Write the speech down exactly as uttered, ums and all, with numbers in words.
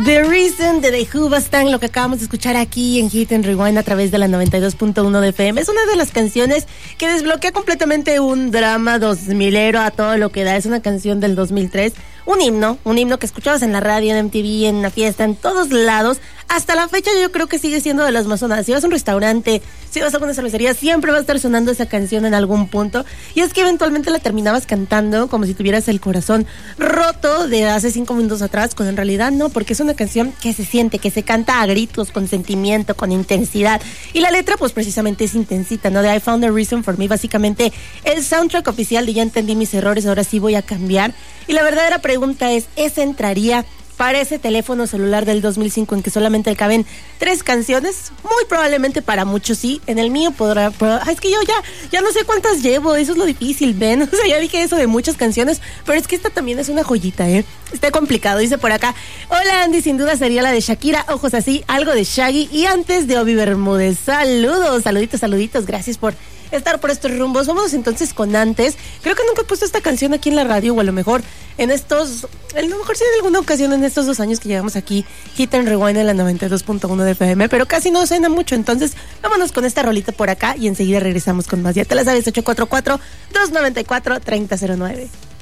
The Reason de The Who, Bastán, lo que acabamos de escuchar aquí en Hit and Rewind a través de la noventa y dos punto uno de F M. Es una de las canciones que desbloquea completamente un drama dos milero a todo lo que da. Es una canción del dos mil tres, un himno, un himno que escuchabas en la radio, en M T V, en la fiesta, en todos lados. Hasta la fecha yo creo que sigue siendo de las más sonadas. Si vas a un restaurante, si vas a alguna cervecería, siempre va a estar sonando esa canción en algún punto. Y es que eventualmente la terminabas cantando como si tuvieras el corazón roto de hace cinco minutos atrás, cuando en realidad no, porque es una canción que se siente, que se canta a gritos, con sentimiento, con intensidad. Y la letra pues precisamente es intensita, ¿no? De I Found a Reason for Me, básicamente el soundtrack oficial de Ya entendí mis errores, ahora sí voy a cambiar. Y la verdadera pregunta es, ¿esa entraría para ese teléfono celular del dos mil cinco en que solamente caben tres canciones? Muy probablemente para muchos sí. En el mío podrá... podrá ay, es que yo ya, ya no sé cuántas llevo. Eso es lo difícil, ¿ven? O sea, ya dije eso de muchas canciones, pero es que esta también es una joyita, ¿eh? Está complicado. Dice por acá, hola Andy, sin duda sería la de Shakira, Ojos Así, algo de Shaggy y antes de Obi Bermúdez. Saludos, saluditos, saluditos. Gracias por estar por estos rumbos. Vamos entonces con Antes. Creo que nunca he puesto esta canción aquí en la radio, o a lo mejor en estos, a lo mejor sí en alguna ocasión en estos dos años que llegamos aquí, Hit and Rewind en la noventa y dos punto uno de F M, pero casi no suena mucho. Entonces vámonos con esta rolita por acá y enseguida regresamos con más. Ya te la sabes, ocho cuatro cuatro, dos nueve cuatro, tres cero cero nueve.